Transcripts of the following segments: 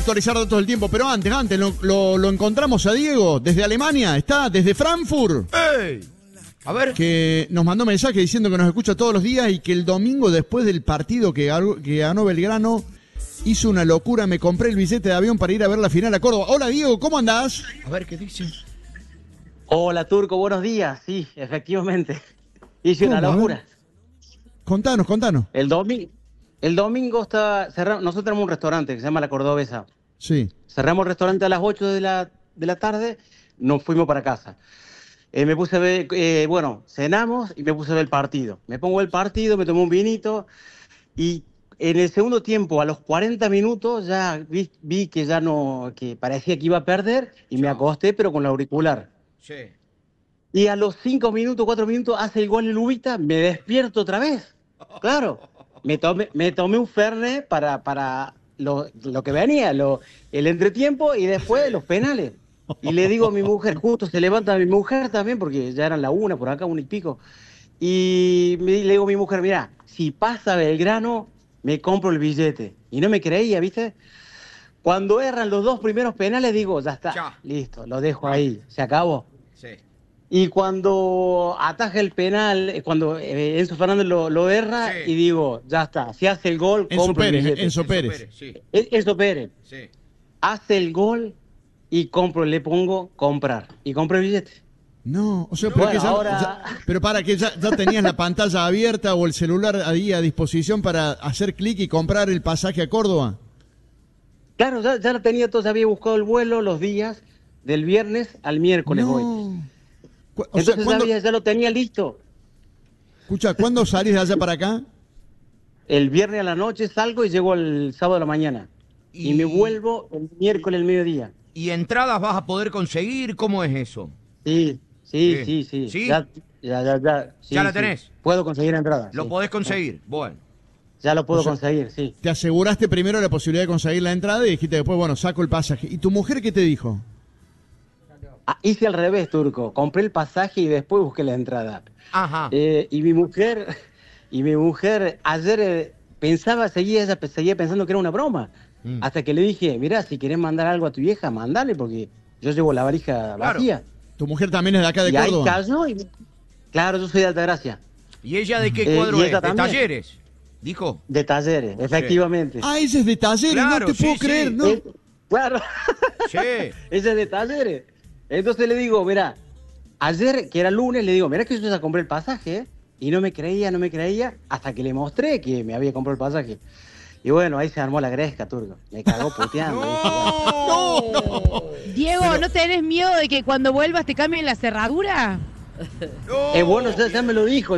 Actualizar datos del tiempo, pero antes lo encontramos a Diego desde Alemania, está desde Frankfurt. ¡Ey! A ver. Que nos mandó mensaje diciendo que nos escucha todos los días y que el domingo después del partido que ganó Belgrano hizo una locura. Me compré el billete de avión para ir a ver la final a Córdoba. Hola Diego, ¿cómo andás? A ver qué dice. Hola Turco, buenos días. Sí, efectivamente. Hice una locura. Contanos. El domingo estaba cerrado. Nosotros tenemos un restaurante que se llama La Cordobesa. Sí. Cerramos el restaurante a las 8 de la tarde, nos fuimos para casa. Me puse a ver, cenamos y me puse a ver el partido. Me pongo el partido, me tomé un vinito y en el segundo tiempo, a los 40 minutos, ya vi que ya no, que parecía que iba a perder y me acosté, pero con el auricular. Sí. Y a los 5 minutos, 4 minutos, hace el gol el Ubita, me despierto otra vez. Claro, me tomé un Fernet para lo que venía, el entretiempo y después los penales. Y le digo a mi mujer, justo se levanta mi mujer también, porque ya eran la 1, por acá 1 y pico. Y le digo a mi mujer, mira, si pasa Belgrano, me compro el billete. Y no me creía, ¿viste? Cuando erran los 2 primeros penales, digo, ya está, listo, lo dejo ahí, se acabó. Sí. Y cuando ataja el penal, cuando Enzo Fernández lo erra, y digo, ya está, si hace el gol, compro el billete. Enzo Pérez. Sí. Enzo Pérez. Sí. Hace el gol y le pongo comprar. Y compro el billete. No, o sea, No, porque bueno, ahora... pero para que ya tenías la pantalla abierta o el celular ahí a disposición para hacer clic y comprar el pasaje a Córdoba. Claro, ya lo tenía todo, ya había buscado el vuelo los días del viernes al miércoles hoy. Entonces ya lo tenía listo. Escucha, ¿cuándo salís de allá para acá? El viernes a la noche salgo y llego el sábado a la mañana. Y me vuelvo el miércoles al mediodía. ¿Y entradas vas a poder conseguir? ¿Cómo es eso? Sí. ¿Sí? Ya. Sí, ¿Ya la tenés? Puedo conseguir entradas. ¿Lo podés conseguir? Bueno. Ya lo puedo conseguir, sí. Te aseguraste primero la posibilidad de conseguir la entrada y dijiste después, bueno, saco el pasaje. ¿Y tu mujer qué te dijo? Hice al revés, Turco. Compré el pasaje y después busqué la entrada. Ajá. Y mi mujer ayer seguía pensando que era una broma. Hasta que le dije, mira, si querés mandar algo a tu vieja, mandale, porque yo llevo la valija vacía. ¿Tu mujer también es de acá de Córdoba? Ahí cayó y... Claro, yo soy de Altagracia. ¿Y ella de qué cuadro es? ¿De Talleres? ¿Dijo? De Talleres, efectivamente. Ah, ella es de Talleres, claro, no te puedo creer, ¿no? Claro. Sí. Ella es de Talleres. Entonces le digo, mira, ayer, que era lunes, le digo, mira que yo ya compré el pasaje, ¿eh? Y no me creía, hasta que le mostré que me había comprado el pasaje. Y bueno, ahí se armó la gresca, Turco. Me cagó puteando. No. Diego, ¿no tenés miedo de que cuando vuelvas te cambien la cerradura? Bueno, ya me lo dijo.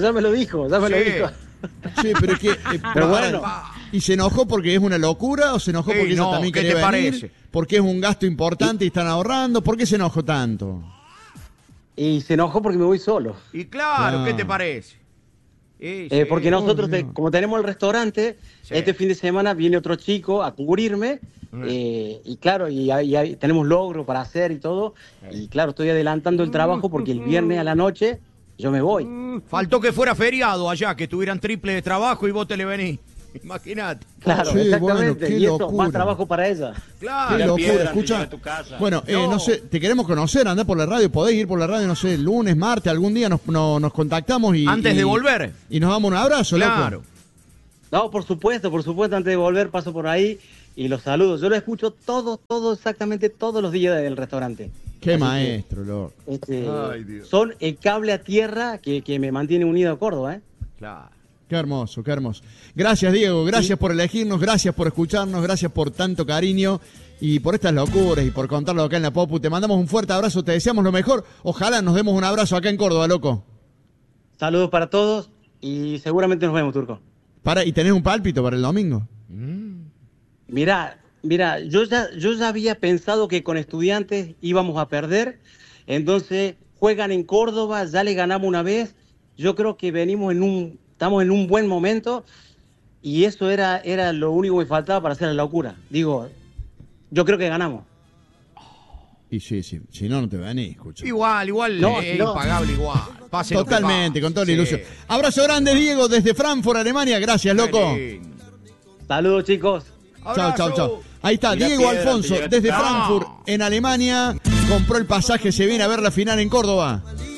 Sí, pero es que... pero bueno. ¿Y se enojó porque es una locura o se enojó porque ella también quería venir? Parece? ¿Porque es un gasto importante y están ahorrando? ¿Por qué se enojó tanto? Y se enojó porque me voy solo. Y claro, ¿qué te parece? Porque nosotros, como tenemos el restaurante, este fin de semana viene otro chico a cubrirme, y claro, y tenemos logro para hacer y todo, y claro, estoy adelantando el trabajo porque el viernes a la noche yo me voy. Faltó que fuera feriado allá, que tuvieran triple de trabajo y vos te le venís. Imagínate. Claro, sí, exactamente, bueno, y eso, locura. más trabajo para ella. Claro. Qué locura, escucha. Bueno, no sé, te queremos conocer, andá por la radio, podés ir por la radio, no sé, lunes, martes, algún día nos contactamos y... Antes de volver. Y nos damos un abrazo, claro. loco. No, por supuesto, antes de volver paso por ahí y los saludo. Yo lo escucho exactamente todos los días del restaurante. Qué Así maestro, loco. Ay, Dios. Son el cable a tierra que me mantiene unido a Córdoba, ¿eh? Claro. Qué hermoso, qué hermoso. Gracias, Diego, gracias por elegirnos, gracias por escucharnos, gracias por tanto cariño y por estas locuras y por contarlo acá en la Popu. Te mandamos un fuerte abrazo, te deseamos lo mejor. Ojalá nos demos un abrazo acá en Córdoba, loco. Saludos para todos y seguramente nos vemos, Turco. ¿Y tenés un pálpito para el domingo? Mira, yo ya había pensado que con Estudiantes íbamos a perder, entonces juegan en Córdoba, ya le ganamos una vez, yo creo que estamos en un buen momento y eso era lo único que me faltaba para hacer la locura. Digo, yo creo que ganamos. Y sí, si no te venís, escucha. Igual, es impagable igual. Pase totalmente, con toda la ilusión. Abrazo grande, Diego, desde Frankfurt, Alemania. Gracias, loco. Saludos, chicos. Chao, chao, chao. Ahí está, Mirá Diego Piedra, Alfonso, te llegaste desde tarde. Frankfurt, en Alemania. Compró el pasaje, se viene a ver la final en Córdoba.